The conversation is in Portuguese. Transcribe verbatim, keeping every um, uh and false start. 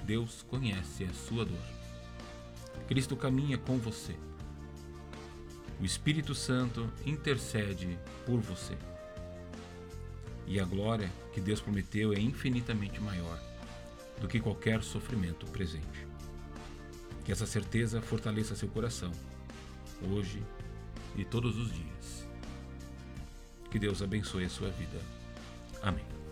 Deus conhece a sua dor. Cristo caminha com você. O Espírito Santo intercede por você. E a glória que Deus prometeu é infinitamente maior do que qualquer sofrimento presente. Que essa certeza fortaleça seu coração, hoje e todos os dias. Que Deus abençoe a sua vida. Amém.